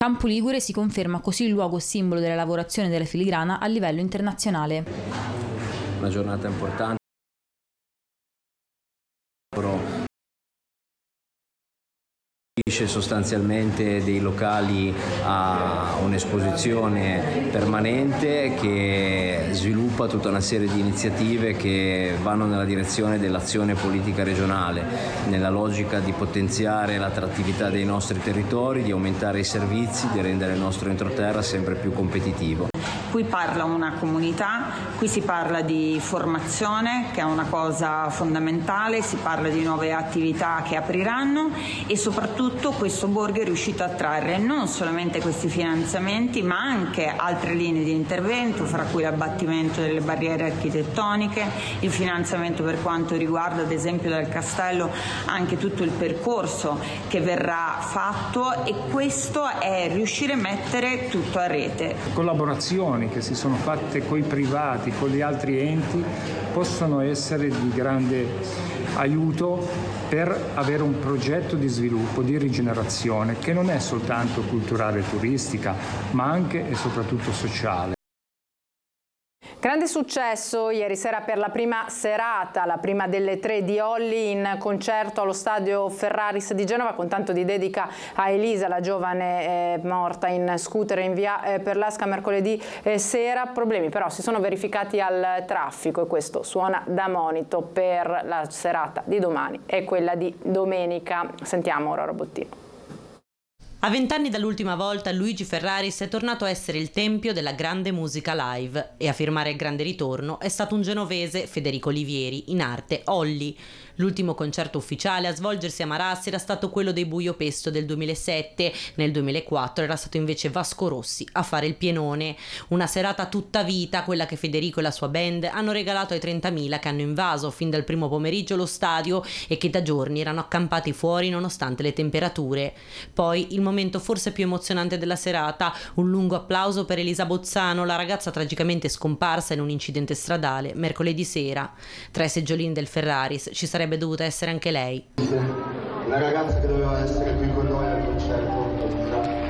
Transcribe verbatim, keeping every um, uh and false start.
Campo Ligure si conferma così il luogo simbolo della lavorazione della filigrana a livello internazionale. Una giornata importante. Sostanzialmente dei locali a un'esposizione permanente che sviluppa tutta una serie di iniziative che vanno nella direzione dell'azione politica regionale, nella logica di potenziare l'attrattività dei nostri territori, di aumentare i servizi, di rendere il nostro entroterra sempre più competitivo. Qui parla una comunità, qui si parla di formazione, che è una cosa fondamentale, si parla di nuove attività che apriranno e soprattutto questo borgo è riuscito a attrarre non solamente questi finanziamenti ma anche altre linee di intervento, fra cui l'abbattimento delle barriere architettoniche, il finanziamento per quanto riguarda ad esempio dal castello anche tutto il percorso che verrà fatto, e questo è riuscire a mettere tutto a rete. Collaborazioni che si sono fatte coi privati, con gli altri enti, possono essere di grande aiuto per avere un progetto di sviluppo, di rigenerazione, che non è soltanto culturale e turistica, ma anche e soprattutto sociale. Grande successo ieri sera per la prima serata, la prima delle tre di Olli in concerto allo stadio Ferraris di Genova, con tanto di dedica a Elisa, la giovane eh, morta in scooter in via eh, Perlasca mercoledì eh, sera. Problemi però si sono verificati al traffico e questo suona da monito per la serata di domani e quella di domenica. Sentiamo Aurora Bottino. A vent'anni dall'ultima volta Luigi Ferraris è tornato a essere il tempio della grande musica live e a firmare il grande ritorno è stato un genovese, Federico Olivieri, in arte Olli. L'ultimo concerto ufficiale a svolgersi a Marassi era stato quello dei Buio Pesto del duemilasette, nel duemilaquattro era stato invece Vasco Rossi a fare il pienone. Una serata tutta vita, quella che Federico e la sua band hanno regalato ai trentamila che hanno invaso fin dal primo pomeriggio lo stadio e che da giorni erano accampati fuori nonostante le temperature. Poi il momento forse più emozionante della serata, un lungo applauso per Elisa Bozzano, la ragazza tragicamente scomparsa in un incidente stradale mercoledì sera. Tra i seggiolini del Ferraris ci sarebbe dovuta essere anche lei. La ragazza che doveva